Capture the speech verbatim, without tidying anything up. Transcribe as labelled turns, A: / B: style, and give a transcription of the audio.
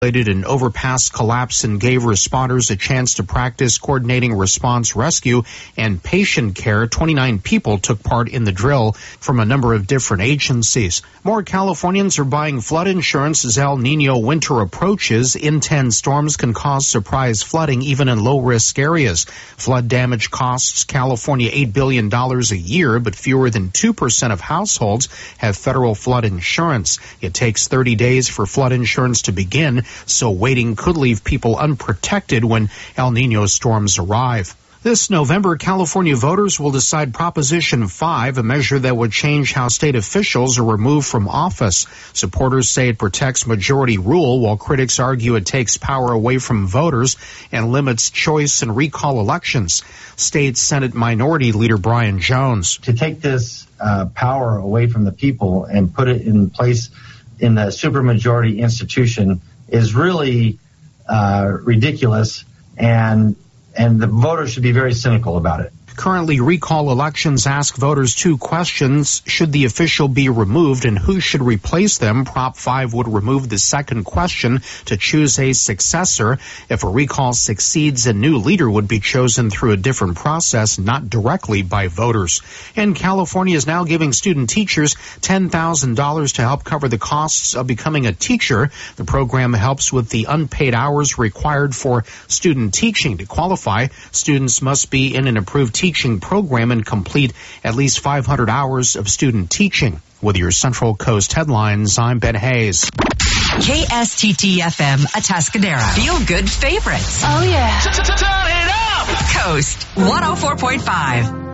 A: An overpass collapse and gave responders a chance to practice coordinating response, rescue, and patient care. twenty-nine people took part in the drill from a number of different agencies. More Californians are buying flood insurance as El Nino winter approaches. Intense storms can cause surprise flooding even in low-risk areas. Flood damage costs California eight billion dollars a year, but fewer than two percent of households have federal flood insurance. It takes thirty days for flood insurance to begin, so waiting could leave people unprotected when El Nino storms arrive. This November, California voters will decide Proposition five, a measure that would change how state officials are removed from office. Supporters say it protects majority rule, while critics argue it takes power away from voters and limits choice in recall elections. State Senate Minority Leader Brian Jones.
B: To take this uh, power away from the people and put it in place in the supermajority institution is really uh, ridiculous, and and the voters should be very cynical about it.
A: Currently, recall elections ask voters two questions. Should the official be removed and who should replace them? Prop five would remove the second question to choose a successor. If a recall succeeds, a new leader would be chosen through a different process, not directly by voters. And California is now giving student teachers ten thousand dollars to help cover the costs of becoming a teacher. The program helps with the unpaid hours required for student teaching. To qualify, students must be in an approved teaching program and complete at least five hundred hours of student teaching. With your Central Coast headlines, I'm Ben Hayes.
C: K S T T F M Atascadero. Feel good favorites.
D: Oh, yeah.
C: Turn it up. Coast one oh four point five.